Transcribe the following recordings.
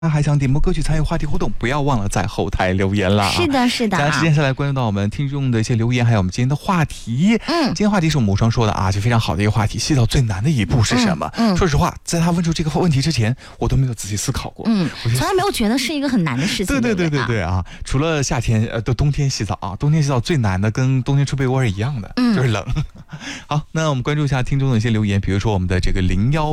还想点播歌曲参与话题互动，不要忘了在后台留言了啊！ 是的，是的。 接下来关注到我们听众的一些留言，还有我们今天的话题。今天话题是我们无双说的啊，就非常好的一个话题。洗澡最难的一步是什么？说实话，在他问出这个问题之前，我都没有仔细思考过。 从来没有觉得是一个很难的事情。 对啊！除了夏天冬天洗澡啊，冬天洗澡最难的跟冬天出被窝是一样的，就是冷。好，那我们关注一下听众的一些留言，比如说我们的这个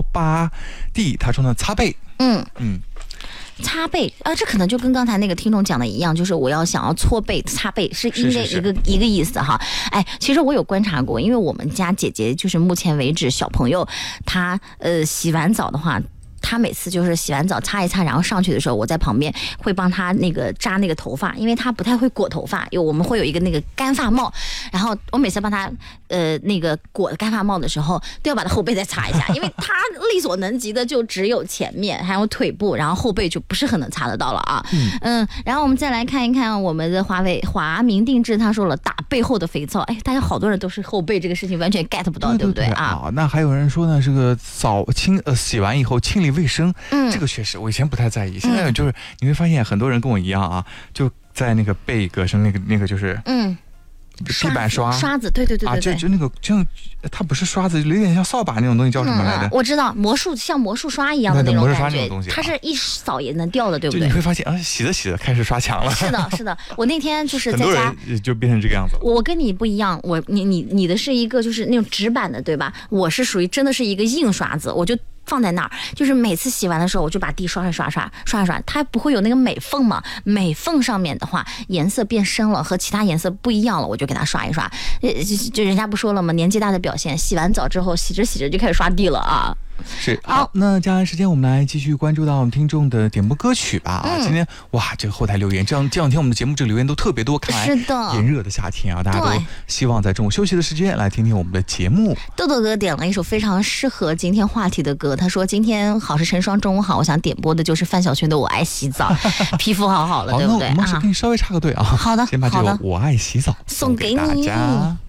018D，他说呢擦背。 擦背这可能就跟刚才那个听众讲的一样，就是我想要搓背擦背是应该一个意思哈。其实我有观察过，因为我们家姐姐就是目前为止小朋友她洗完澡的话，他每次就是洗完澡擦一擦，然后上去的时候，我在旁边会帮他那个扎那个头发，因为他不太会裹头发，我们会有一个那个干发帽，然后我每次帮他那个裹干发帽的时候，都要把他后背再擦一下，因为他力所能及的就只有前面还有腿部，然后后背就不是很能擦得到了啊。然后我们再来看一看我们的华明定制，他说了打背后的肥皂，大家好多人都是后背这个事情完全 get 不到，对不对啊？ 那还有人说呢，这个洗完以后清理卫生，这个确实我以前不太在意，现在就是你会发现很多人跟我一样啊，就在那个背隔上那个就是地板刷子，对啊， 就那个像它不是刷子，有点像扫把那种东西，叫什么来着？ 我知道像魔术刷一样的那种感觉， 东西它是一扫也能掉的，对不对？ 你会发现洗着洗着开始刷墙了。 是的，我那天就是在家， 很多人就变成这个样子了。 我跟你不一样，你的是一个就是那种纸板的，对吧？我是属于真的是一个硬刷子，我就放在那儿，就是每次洗完的时候，我就把地刷，它不会有那个美缝嘛？美缝上面的话，颜色变深了，和其他颜色不一样了，我就给它刷一刷。就人家不说了吗？年纪大的表现，洗完澡之后洗着洗着就开始刷地了啊。 是好，那接下来时间我们来继续关注到我们听众的点播歌曲吧。今天这个后台留言，这两天我们的节目这个留言都特别多，看来炎热的夏天啊，大家都希望在中午休息的时间来听听我们的节目。 豆豆哥点了一首非常适合今天话题的歌，他说今天好事成双，中午好，我想点播的就是范晓萱的《我爱洗澡》，皮肤好了，对不对？ 那我们给你稍微插个队啊。 好的， 先把这个《我爱洗澡》 送给大家。